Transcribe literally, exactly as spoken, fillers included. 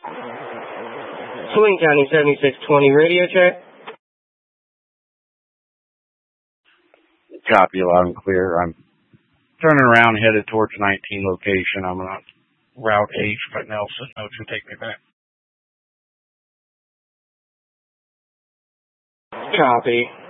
Swain County seventy-six twenty radio check. Copy, loud and clear. I'm turning around, headed towards nineteen location. I'm on Route H, but Nelson knows to take me back. Copy.